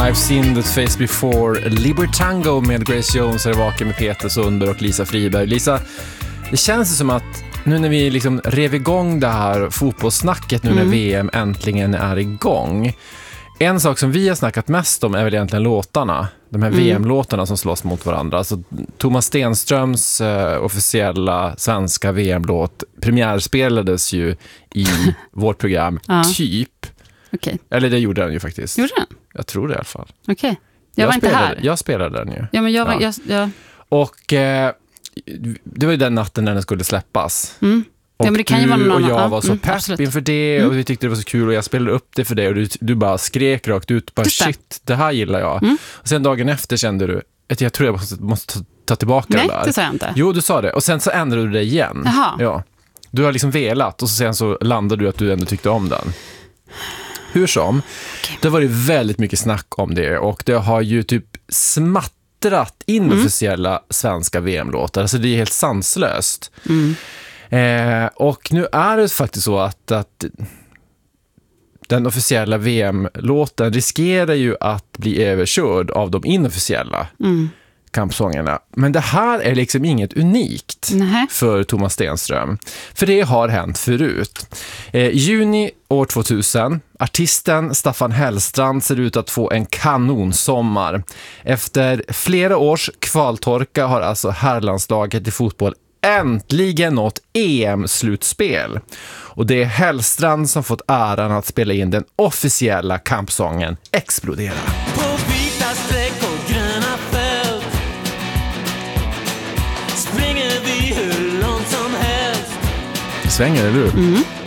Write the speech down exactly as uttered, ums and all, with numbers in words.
I've seen that face before. Libertango med Grace Jones är vaken med Peter Sundberg och Lisa Friberg. Lisa, det känns som att nu när vi liksom rev igång det här fotbollssnacket nu mm. när V M äntligen är igång. En sak som vi har snackat mest om är väl egentligen låtarna. De här mm. V M-låtarna som slåss mot varandra. Alltså, Thomas Stenströms uh, officiella svenska V M-låt premiärspelades ju i vårt program ja. typ. Okay. Eller det gjorde den ju faktiskt. Gjorde den? Jag tror det i alla fall. Okej. Okay. Jag, jag var spelade, inte här. Jag spelade den ju. Ja, men jag var... Ja. Jag, jag... Och eh, det var ju den natten när den skulle släppas. Mm. Och ja, men det kan du ju vara någon och jag annan. var så mm, pepp absolut. inför det mm. och vi tyckte det var så kul och jag spelade upp det för dig och du, du bara skrek rakt ut bara shit, det här gillar jag. Mm. Och sen dagen efter kände du att jag tror jag måste, måste ta, ta tillbaka Nej, det där. det sa jag inte. Jo, du sa det. Och sen så ändrade du det igen. Jaha. Ja. Du har liksom velat och sen så landade du att du ändå tyckte om den. Hur som, okay. det var det väldigt mycket snack om det och det har ju typ smattrat inofficiella mm. svenska V M-låtar. Alltså det är helt sanslöst. Mm. Eh, och nu är det faktiskt så att, att den officiella V M-låten riskerar ju att bli överkörd av de inofficiella mm. kampsångerna. Men det här är liksom inget unikt Nej. för Thomas Stenström. För det har hänt förut. Eh, juni år tvåtusen. Artisten Staffan Hellstrand ser ut att få en kanonsommar. Efter flera års kvaltorka har alltså herrlandslaget i fotboll äntligen nått E M-slutspel. Och det är Hellstrand som fått äran att spela in den officiella kampsången Explodera. På vita streck och gröna fält springer vi hur långt som helst. Svänger, eller hur? Mm.